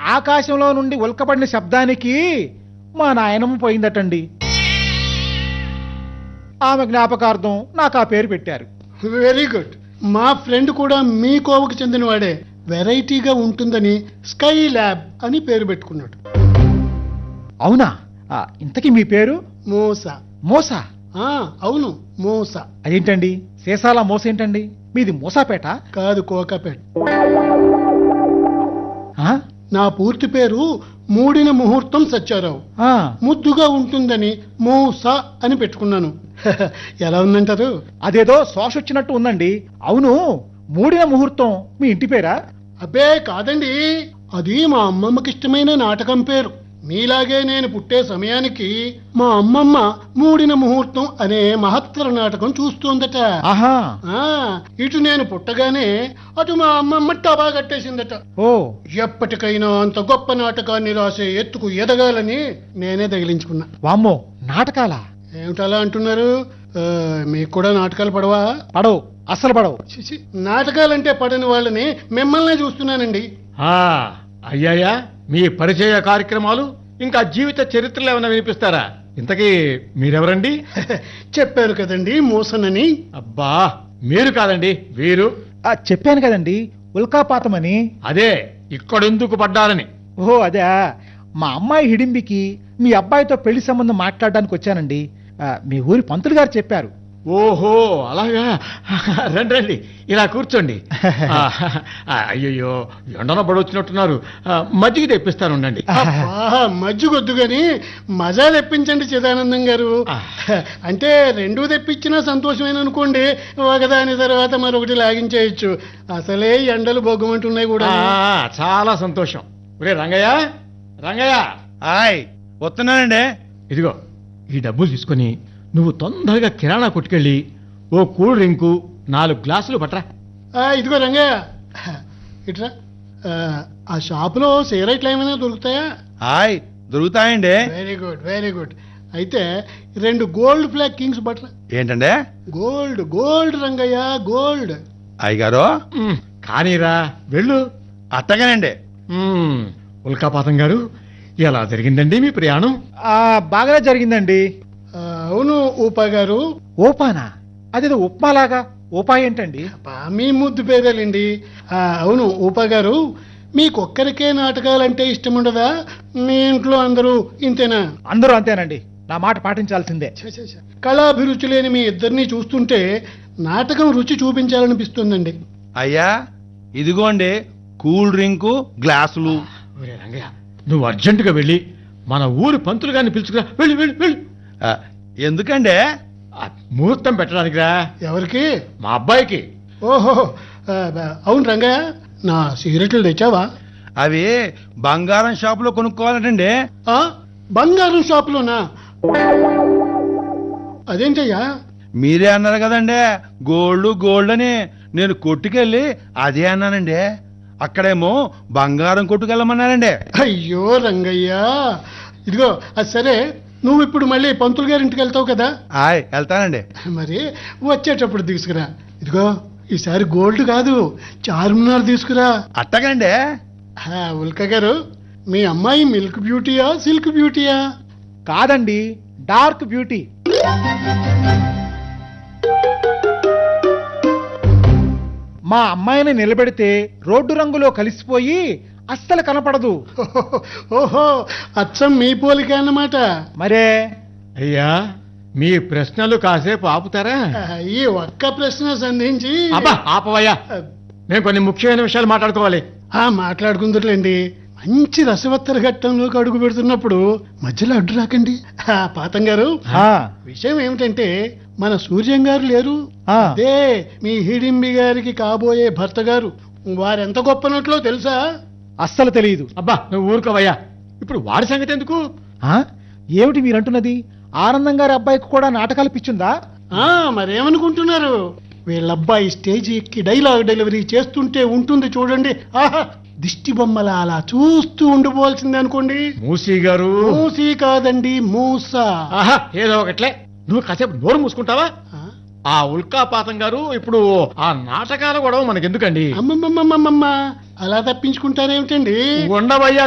ఆకాశంలో నుండి ఉల్కపడిన శబ్దానికి మా నాయనమ్మ పోయిందటండి. ఆమె జ్ఞాపకార్థం నాకు ఆ పేరు పెట్టారు. Very good. మా ఫ్రెండ్ కూడా మీ కోవకు చెందినవాడే. వెరైటీగా ఉంటుందని స్కై ల్యాబ్ అని పేరు పెట్టుకున్నాడు. అవునా? ఇంతకీ మీ పేరు? మోస. మోసా? అవును, మోస. అదేంటండి సీసాల మోస ఏంటండి? మీది మోసాపేట? కాదు, కోకాపేట. ఆ? నా పూర్తి పేరు మూడిన ముహూర్తం సత్యారావు. ఆ. ముద్దుగా ఉంటుందని మోస అని పెట్టుకున్నాను. ఎలా ఉందంటారు? అదేదో శోష వచ్చినట్టు ఉందండి. అవును, మూడిన ముహూర్తం మీ ఇంటి పేరా? అబ్బే కాదండి, అది మా అమ్మమ్మకి ఇష్టమైన నాటకం పేరు. మీలాగే నేను పుట్టే సమయానికి మా అమ్మమ్మ మూడిన ముహూర్తం అనే మహత్తర నాటకం చూస్తోందట. ఆహా. ఇటు నేను పుట్టగానే అటు మా అమ్మమ్మ టబా కట్టేసిందట. ఓ. ఎప్పటికైనా అంత గొప్ప నాటకాన్ని రాసే ఎత్తుకు ఎదగాలని నేనే తగిలించుకున్నా. వామ్మో, నాటకాలా? ఏమిటలా అంటున్నారు? మీకు కూడా నాటకాలు పడవా? పడవు, అస్సలు పడవు. నాటకాలంటే పడని వాళ్ళని మిమ్మల్నే చూస్తున్నానండి. అయ్యాయా, మీ పరిచయ కార్యక్రమాలు ఇంకా జీవిత చరిత్రలు ఏమైనా వినిపిస్తారా? ఇంతకీ మీరెవరండి? చెప్పారు కదండి, మోసనని. అబ్బా, మీరు కాదండి, వీరు. చెప్పాను కదండి, ఉల్కాపాతమని. అదే, ఇక్కడెందుకు పడ్డారని. ఓహో అదే, మా అమ్మాయి హిడింబికి మీ అబ్బాయితో పెళ్లి సంబంధం మాట్లాడడానికి వచ్చానండి. మీ ఊరి పంతులు గారు చెప్పారు. ఓహో అలాగా, రండి రండి, ఇలా కూర్చోండి. అయ్యయ్యో, ఎండన పడొచ్చినట్టున్నారు. మజ్జిగ తెప్పిస్తాను, ఉండండి. మజ్జిగొద్దు గాని మజా తెప్పించండి చిదానందం గారు. అంటే రెండూ తెప్పించినా సంతోషమైన అనుకోండి, ఒకదాని తర్వాత మరొకటి లాగించేయచ్చు. అసలే ఎండలు బొగ్గమంటున్నాయి కూడా. చాలా సంతోషం. ఒరే రంగయ్య, రంగయ్య. వస్తున్నానండి. ఇదిగో ఈ డబ్బులు తీసుకొని నువ్వు తొందరగా కిరాణా కొట్టుకెళ్ళి ఓ కూల్ డ్రింకు 4 గ్లాసులు పట్రా. ఇదిగో రంగయ్య, ఇట్రా. ఆ షాపులో సిగరెట్లు ఏమైనా దొరుకుతాయా? దొరుకుతాయండి. Very good, very good. అయితే 2 గోల్డ్ ఫ్లాగ్ కింగ్స్ పట్రా. ఏంటండి? Gold gold Rangayya, gold. అయ్యగారు కానీరా, వెళ్ళు. అట్టగానండి. ఉల్కాపాతం గారు, ఎలా జరిగిందండి మీ ప్రయాణం? బాగానే జరిగిందండి. అవును ఊపా గారు. ఓపానా? అదేదో ఉప్మాలాగా ఓపా ఏంటండి? మీ ముద్దు పేరేలండి. అవును ఊపా గారు, మీకొక్కరికే నాటకాలంటే ఇష్టం ఉండదా? మీ ఇంట్లో అందరూ ఇంతేనా? అందరూ అంతేనండి, నా మాట పాటించాల్సిందే. కళాభిరుచి లేని మీ ఇద్దరిని చూస్తుంటే నాటకం రుచి చూపించాలనిపిస్తుందండి. అయ్యా ఇదిగోండి కూల్ డ్రింకు గ్లాసులు. రంగయ్య, నువ్వు అర్జెంటుగా వెళ్ళి మన ఊరి పంతులు గారిని పిలుచుకురా. వెళ్ళి వెళ్ళి వెళ్ళి. ఎందుకండి? ముహూర్తం పెట్టడానికి రా. ఎవరికి? మా అబ్బాయికి. ఓహో అవును రంగయ్య, నా సిగరెట్లు తెచ్చావా? అవి బంగారం షాపులో కొనుక్కోవాలంటండి. బంగారం షాపులోనా? అదేంటయ్యా? మీరే అన్నారు కదండి గోల్డ్ గోల్డ్ అని. నేను కొట్టుకెళ్ళి అదే అన్నానండి. అక్కడేమో బంగారం కొట్టుకెళ్ళమన్నారండి. అయ్యో రంగయ్య, ఇదిగో అది సరే, నువ్వు ఇప్పుడు మళ్ళీ పంతులు గారి ఇంటికి వెళ్తావు కదా? వెళ్తానండి. మరి వచ్చేటప్పుడు తీసుకురా. ఇదిగో ఈసారి గోల్డ్ కాదు, చార్మినార్ తీసుకురా. అట్టగండి. ఉల్క గారు, మీ అమ్మాయి మిల్క్ బ్యూటీయా సిల్క్ బ్యూటీయా? కాదండి, డార్క్ బ్యూటీ. మా అమ్మాయిని నిలబెడితే రోడ్డు రంగులో కలిసిపోయి అస్సలు కనపడదు. ఓహో, అచ్చం మీ పోలిక అన్నమాట. మరే. అయ్యా, మీ ప్రశ్నలు కాసేపు ఆపుతారా? ఈ ఒక్క ప్రశ్న సంధించి. అబ్బా ఆపవయ్యా, మేము కొన్ని ముఖ్యమైన విషయాలు మాట్లాడుకోవాలి. మాట్లాడుకుందరులేండి. మంచి రసవత్తర ఘట్టంలోకి అడుగు పెడుతున్నప్పుడు మధ్యలో అడ్డు రాకండి. పాతం గారు, విషయం ఏమిటంటే మన సూర్యం గారు లేరు, అదే మీ హిడింబి గారికి కాబోయే భర్త గారు. వారెంత గొప్పనట్లో తెలుసా? అస్సలు తెలియదు. అబ్బా నువ్వు ఊరుకోవయ్యా, ఇప్పుడు వాడి సంగతి ఎందుకు? ఏమిటి మీరంటున్నది? ఆనందం గారి అబ్బాయికి కూడా నాటకాలు పిచ్చుందా? మరేమనుకుంటున్నారు? వీళ్ళబ్బాయి స్టేజ్ ఎక్కి డైలాగ్ డెలివరీ చేస్తుంటే ఉంటుంది చూడండి, ఆహా, దిష్టి బొమ్మల అలా చూస్తూ ఉండిపోవాల్సిందే అనుకోండి. మూసీ గారు. మూసీ కాదండి, మూస. ఏదో ఒకట్లే, నువ్వు కాసేపు నోరు మూసుకుంటావా? ఆ ఉల్కాపాతం గారు ఇప్పుడు ఆ నాటకాల గొడవ మనకెందుకండి? అమ్మమ్మమ్మమ్మమ్మ, అలా తప్పించుకుంటారేమిటండి? ఉండవయ్యా,